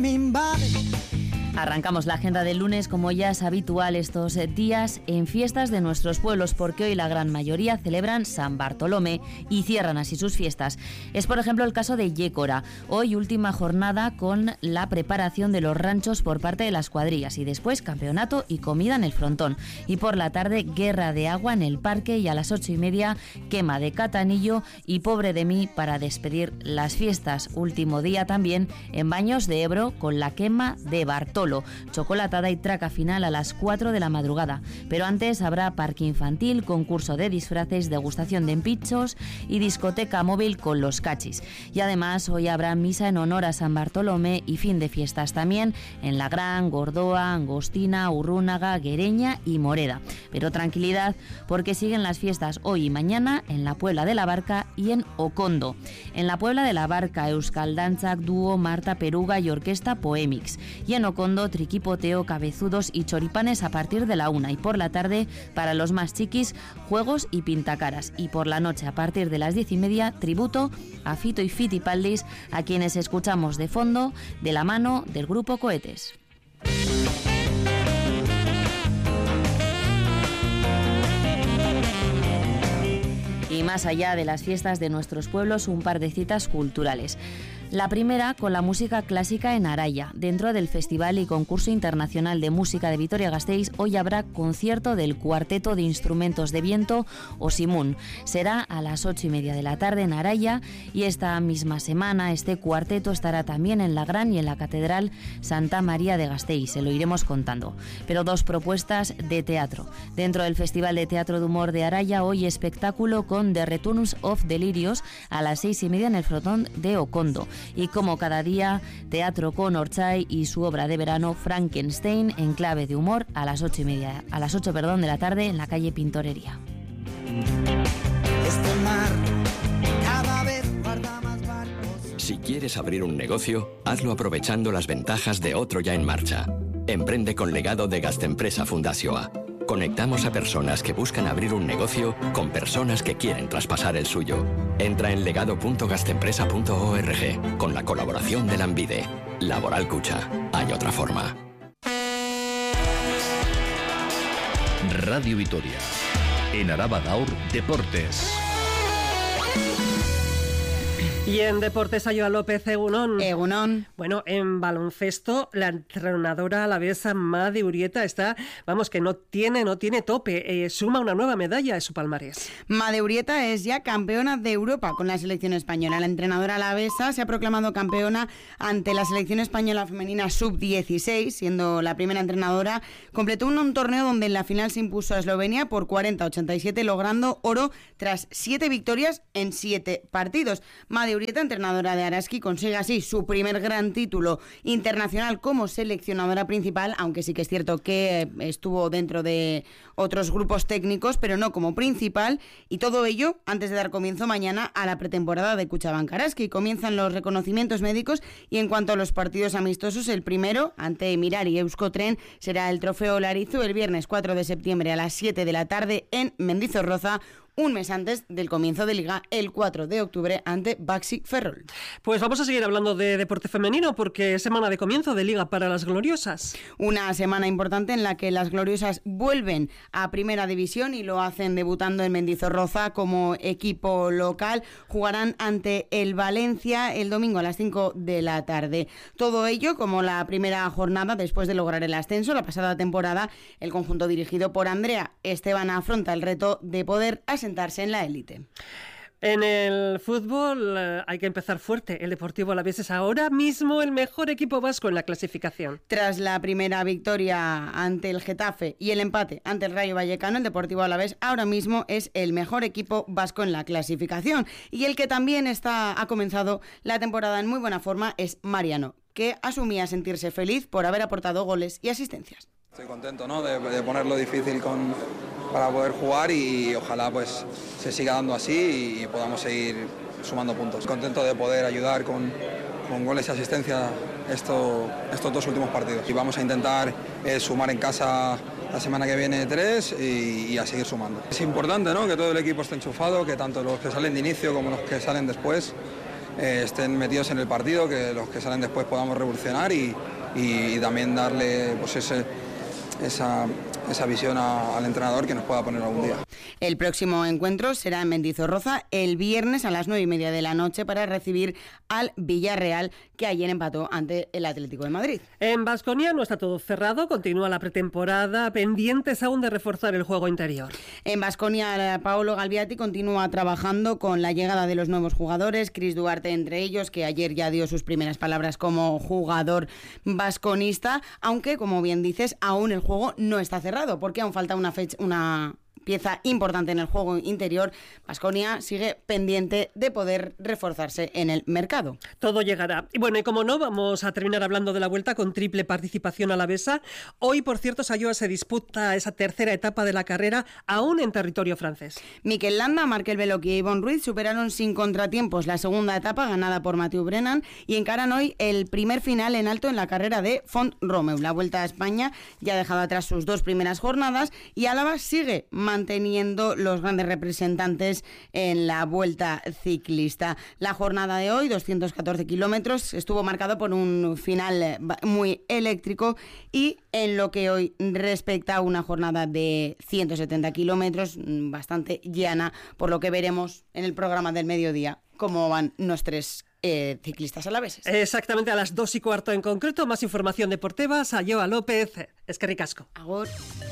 Arrancamos la agenda del lunes, como ya es habitual estos días, en fiestas de nuestros pueblos, porque hoy la gran mayoría celebran San Bartolomé y cierran así sus fiestas. Es, por ejemplo, el caso de Yécora. Hoy última jornada con la preparación de los ranchos por parte de las cuadrillas y después campeonato y comida en el frontón. Y por la tarde, guerra de agua en el parque y a las 8:30 quema de Catanillo y Pobre de mí para despedir las fiestas. Último día también en Baños de Ebro con la quema de Bartolo. Chocolatada y traca final a las 4 de la madrugada. Pero antes habrá parque infantil, concurso de disfraces, degustación de empichos y discoteca móvil con los cachis. Y además hoy habrá misa en honor a San Bartolomé y fin de fiestas también en La Gran, Gordoa, Angostina, Urrúnaga, Guereña y Moreda. Pero tranquilidad, porque siguen las fiestas hoy y mañana en la Puebla de la Barca y en Okondo. En la Puebla de la Barca, Euskal Dantzak, Dúo, Marta Peruga y Orquesta Poemix. Y en Okondo, trikipoteo, cabezudos y choripanes a partir de la 1. Y por la tarde, para los más chiquis, juegos y pintacaras. Y por la noche, a partir de las 10:30, tributo a Fito y Fitipaldis, a quienes escuchamos de fondo de la mano del grupo Cohetes. Y más allá de las fiestas de nuestros pueblos, un par de citas culturales. La primera con la música clásica en Araya. Dentro del Festival y Concurso Internacional de Música de Vitoria-Gasteiz, hoy habrá concierto del Cuarteto de Instrumentos de Viento Osimun. Será a las 8:30 de la tarde en Araya y esta misma semana este cuarteto estará también en La Gran y en la Catedral Santa María de Gasteiz. Se lo iremos contando. Pero dos propuestas de teatro. Dentro del Festival de Teatro de Humor de Araya, hoy espectáculo con The Returns of Delirios a las 6:30 en el Frontón de Okondo. Y como cada día, teatro con Orchai y su obra de verano Frankenstein en clave de humor a las 8 de la tarde en la calle Pintorería. Si quieres abrir un negocio, hazlo aprovechando las ventajas de otro ya en marcha. Emprende con legado de Gastempresa Fundazioa. Conectamos a personas que buscan abrir un negocio con personas que quieren traspasar el suyo. Entra en legado.gastempresa.org con la colaboración de Lanbide. Laboral Cucha. Hay otra forma. Radio Vitoria. En Araba Gaur, Deportes. Y en Deportes, Ayoa López, Egunon. Egunon. Bueno, en baloncesto, la entrenadora alavesa Made Urieta está, que no tiene tope, suma una nueva medalla de su palmarés. Made Urieta es ya campeona de Europa con la selección española. La entrenadora alavesa se ha proclamado campeona ante la selección española femenina sub-16, siendo la primera entrenadora. Completó un torneo donde en la final se impuso a Eslovenia por 40-87, logrando oro tras 7 victorias en 7 partidos. Made Urieta, entrenadora de Araski, consigue así su primer gran título internacional como seleccionadora principal, aunque sí que es cierto que estuvo dentro de otros grupos técnicos, pero no como principal, y todo ello antes de dar comienzo mañana a la pretemporada de Kutxabank Araski. Comienzan los reconocimientos médicos y en cuanto a los partidos amistosos, el primero ante Mirar y Euskotren será el Trofeo Larizu el viernes 4 de septiembre a las 7 de la tarde en Mendizorroza, un mes antes del comienzo de Liga, el 4 de octubre, ante Baxi Ferrol. Pues vamos a seguir hablando de deporte femenino, porque es semana de comienzo de Liga para las Gloriosas. Una semana importante en la que las Gloriosas vuelven a Primera División y lo hacen debutando en Mendizorroza como equipo local. Jugarán ante el Valencia el domingo a las 5 de la tarde. Todo ello como la primera jornada después de lograr el ascenso. La pasada temporada, el conjunto dirigido por Andrea Esteban afronta el reto de poder asentarse en la élite. En el fútbol hay que empezar fuerte. El Deportivo Alavés es ahora mismo el mejor equipo vasco en la clasificación. Tras la primera victoria ante el Getafe y el empate ante el Rayo Vallecano, el Deportivo Alavés ahora mismo es el mejor equipo vasco en la clasificación. Y el que también ha comenzado la temporada en muy buena forma es Mariano, que asumía sentirse feliz por haber aportado goles y asistencias. Estoy contento, ¿no?, de ponerlo difícil para poder jugar y ojalá pues se siga dando así y podamos seguir sumando puntos. Contento de poder ayudar con goles y asistencia estos 2 últimos partidos. Y vamos a intentar sumar en casa la semana que viene 3 y a seguir sumando. Es importante, ¿no?, que todo el equipo esté enchufado, que tanto los que salen de inicio como los que salen después estén metidos en el partido, que los que salen después podamos revolucionar y también darle pues esa visión al entrenador que nos pueda poner algún día. El próximo encuentro será en Mendizorroza el viernes a las 9:30 de la noche para recibir al Villarreal, que ayer empató ante el Atlético de Madrid. En Baskonia no está todo cerrado, continúa la pretemporada, pendientes aún de reforzar el juego interior. En Baskonia, Paolo Galbiati continúa trabajando con la llegada de los nuevos jugadores, Chris Duarte entre ellos, que ayer ya dio sus primeras palabras como jugador basconista, aunque, como bien dices, aún el juego no está cerrado, porque aún falta una pieza importante en el juego interior. Baskonia sigue pendiente de poder reforzarse en el mercado. Todo llegará. Y bueno, y como no, vamos a terminar hablando de la Vuelta con triple participación alavesa. Hoy, por cierto, Sayoa se disputa esa tercera etapa de la carrera, aún en territorio francés. Mikel Landa, Markel Belloc y Yvonne Ruiz superaron sin contratiempos la segunda etapa ganada por Mathieu Brennan y encaran hoy el primer final en alto en la carrera de Font-Romeu. La Vuelta a España ya ha dejado atrás sus dos primeras jornadas y Álava sigue manteniendo los grandes representantes en la Vuelta ciclista. La jornada de hoy, 214 kilómetros, estuvo marcado por un final muy eléctrico y en lo que hoy respecta a una jornada de 170 kilómetros, bastante llana, por lo que veremos en el programa del mediodía cómo van nuestros ciclistas alaveses. Exactamente a las 2:15 en concreto. Más información deportiva, Sayoa López, eskerrik asko. Agur.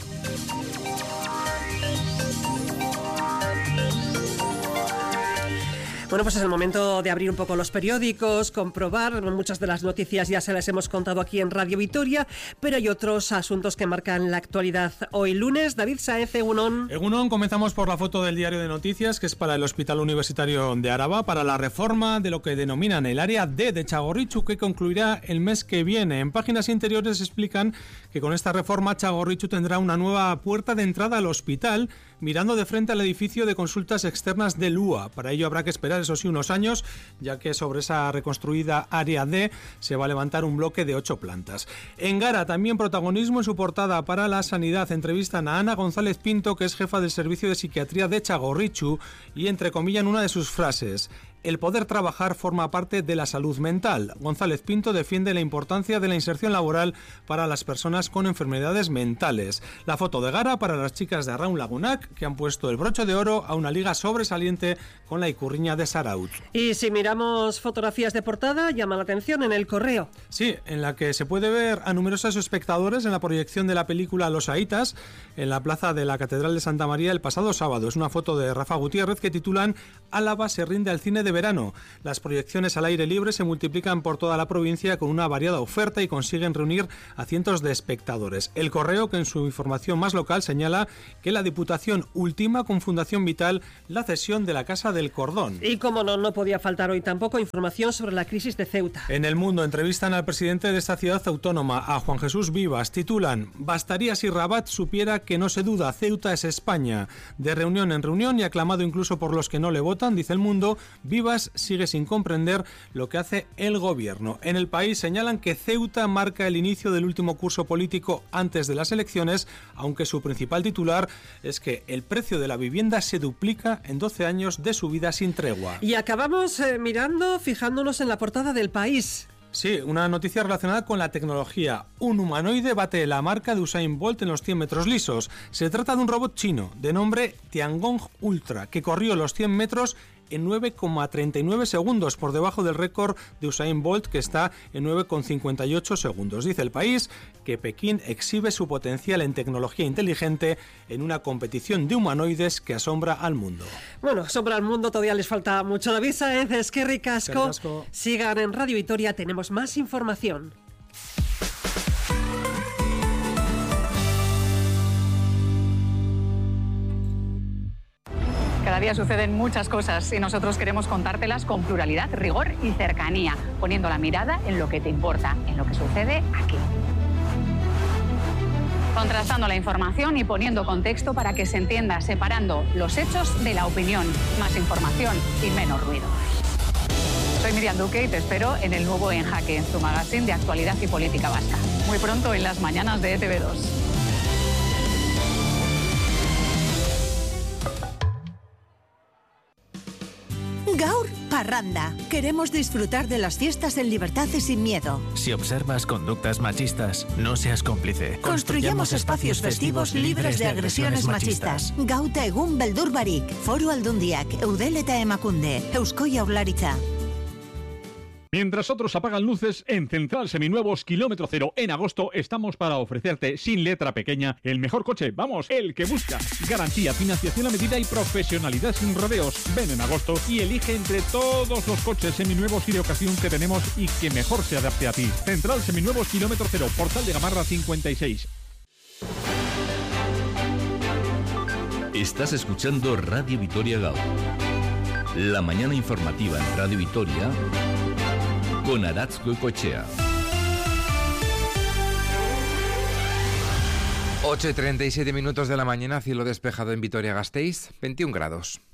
Bueno, pues es el momento de abrir un poco los periódicos, comprobar. Muchas de las noticias ya se las hemos contado aquí en Radio Vitoria, pero hay otros asuntos que marcan la actualidad. Hoy lunes, David Sáez, Egunon. Egunon, comenzamos por la foto del diario de noticias, que es para el Hospital Universitario de Araba, para la reforma de lo que denominan el área D de Txagorritxu, que concluirá el mes que viene. En páginas interiores explican que con esta reforma Txagorritxu tendrá una nueva puerta de entrada al hospital, mirando de frente al edificio de consultas externas del UA. Para ello habrá que esperar, eso sí, unos años, ya que sobre esa reconstruida área D se va a levantar un bloque de 8 plantas. En Gara, también protagonismo en su portada para la sanidad. Entrevistan a Ana González Pinto, que es jefa del Servicio de Psiquiatría de Txagorritxu, y entrecomillan una de sus frases: el poder trabajar forma parte de la salud mental. González Pinto defiende la importancia de la inserción laboral para las personas con enfermedades mentales. La foto de Gara para las chicas de Arraun Lagunac, que han puesto el broche de oro a una liga sobresaliente con la Ikurriña de Zarautz. Y si miramos fotografías de portada, llama la atención en El Correo. Sí, en la que se puede ver a numerosos espectadores en la proyección de la película Los Aitas en la plaza de la Catedral de Santa María el pasado sábado. Es una foto de Rafa Gutiérrez que titulan Álava se rinde al cine de verano. Las proyecciones al aire libre se multiplican por toda la provincia con una variada oferta y consiguen reunir a cientos de espectadores. El Correo, que en su información más local señala que la Diputación ultima con Fundación Vital la cesión de la Casa del Cordón. Y como no podía faltar hoy tampoco información sobre la crisis de Ceuta. En El Mundo entrevistan al presidente de esta ciudad autónoma, a Juan Jesús Vivas. Titulan: bastaría si Rabat supiera que no se duda, Ceuta es España. De reunión en reunión y aclamado incluso por los que no le votan, dice El Mundo, Vivas sigue sin comprender lo que hace el gobierno. En El País señalan que Ceuta marca el inicio del último curso político antes de las elecciones, aunque su principal titular es que el precio de la vivienda se duplica en 12 años de subida sin tregua. Y acabamos fijándonos en la portada del País. Sí, una noticia relacionada con la tecnología. Un humanoide bate la marca de Usain Bolt en los 100 metros lisos. Se trata de un robot chino de nombre Tiangong Ultra, que corrió los 100 metros en 9,39 segundos, por debajo del récord de Usain Bolt, que está en 9,58 segundos. Dice El País que Pekín exhibe su potencial en tecnología inteligente en una competición de humanoides que asombra al mundo. Bueno, asombra al mundo, todavía les falta mucho. David Sáez, eskerrik asko. Sigan en Radio Vitoria, tenemos más información. Cada día suceden muchas cosas y nosotros queremos contártelas con pluralidad, rigor y cercanía, poniendo la mirada en lo que te importa, en lo que sucede aquí. Contrastando la información y poniendo contexto para que se entienda, separando los hechos de la opinión. Más información y menos ruido. Soy Miriam Duque y te espero en el nuevo En Jaque, tu magazine de actualidad y política vasca. Muy pronto en las mañanas de ETV2. Gaur, Parranda. Queremos disfrutar de las fiestas en libertad y sin miedo. Si observas conductas machistas, no seas cómplice. Construyamos espacios festivos libres de agresiones machistas. Gauta egun beldur barik. Foru Aldundiak, Eudel eta Emakunde, Eusko Jaurlaritza. Mientras otros apagan luces, en Central Seminuevos Kilómetro Cero en agosto estamos para ofrecerte, sin letra pequeña, el mejor coche, vamos, el que buscas. Garantía, financiación a medida y profesionalidad sin rodeos. Ven en agosto y elige entre todos los coches seminuevos y de ocasión que tenemos y que mejor se adapte a ti. Central Seminuevos Kilómetro Cero, Portal de Gamarra 56. Estás escuchando Radio Vitoria GAU. La mañana informativa en Radio Vitoria con Aratz Goicoechea. 8:37 minutos de la mañana, cielo despejado en Vitoria-Gasteiz, 21 grados.